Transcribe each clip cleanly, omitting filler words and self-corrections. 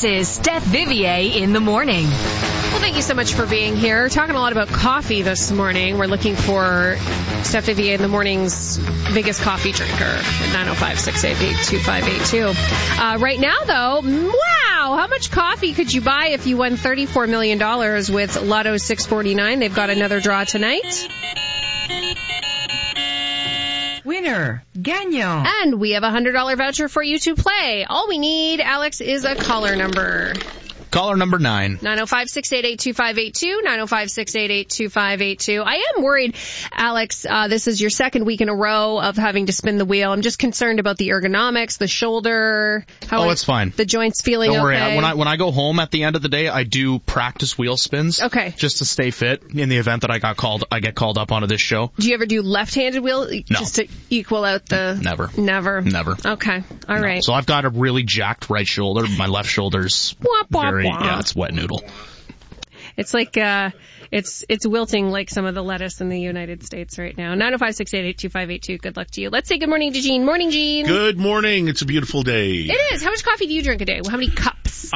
is Steph Vivier in the morning. Well, thank you so much for being here. Talking a lot about coffee this morning. We're looking for Steph Vivier in the morning's biggest coffee drinker at 905-688-2582. Right now, though, wow, how much coffee could you buy if you won $34 million with Lotto 649? They've got another draw tonight. Winner, Gagnon. And we have a $100 voucher for you to play. All we need, Alex, is a caller number. Caller number 9. 905-688-2582, 905-688-2582. I am worried, Alex, this is your second week in a row of having to spin the wheel. I'm just concerned about the ergonomics, the shoulder. How it's fine. The joints feeling Don't worry. okay? When I go home at the end of the day, I do practice wheel spins. Okay. Just to stay fit in the event that I get called up onto this show. Do you ever do left-handed wheel? No. Just to equal out the... Never. Never. Okay. All right. So I've got a really jacked right shoulder. My left shoulder's it's wet noodle. It's like, it's wilting like some of the lettuce in the United States right now. 905-688-2582. Good luck to you. Let's say good morning to Gene. Morning, Gene. Good morning. It's a beautiful day. It is. How much coffee do you drink a day? How many cups?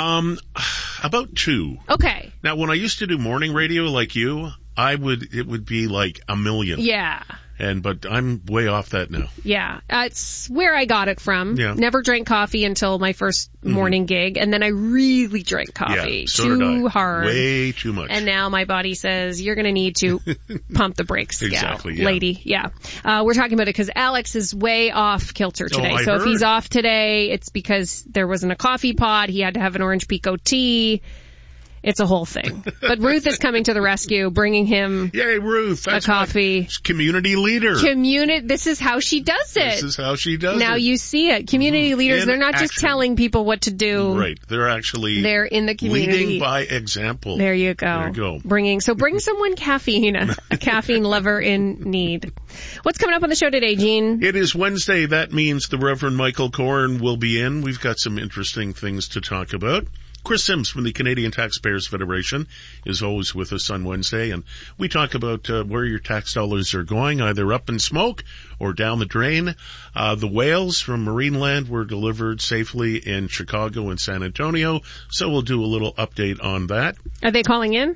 About 2. Okay. Now, when I used to do morning radio like you, it would be like a million. Yeah. But I'm way off that now. Yeah. It's where I got it from. Yeah. Never drank coffee until my first morning gig, and then I really drank coffee. Yeah, so too did I. hard. Way too much. And now my body says, you're going to need to pump the brakes. Exactly, yeah. Lady. Yeah. We're talking about it because Alex is way off kilter today. I so heard. If he's off today, it's because there wasn't a coffee pod. He had to have an orange pico tea. It's a whole thing. But Ruth is coming to the rescue, bringing him Yay, Ruth. That's a coffee. Community leader. This is how she does it. This is how she does it. Now you see it. Community leaders, they're not just telling people what to do. Right. They're in the community. Leading by example. There you go. Bring someone caffeine, a caffeine lover in need. What's coming up on the show today, Gene? It is Wednesday. That means the Reverend Michael Korn will be in. We've got some interesting things to talk about. Chris Sims from the Canadian Taxpayers Federation is always with us on Wednesday, and we talk about where your tax dollars are going, either up in smoke or down the drain. The whales from Marineland were delivered safely in Chicago and San Antonio, so we'll do a little update on that. Are they calling in?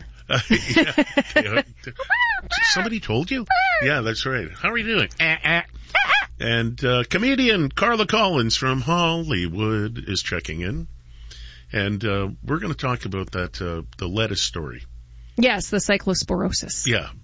Yeah. Somebody told you? Yeah, that's right. How are you doing? And comedian Carla Collins from Hollywood is checking in. And we're going to talk about that, the lettuce story. Yes, the cyclosporosis. Yeah.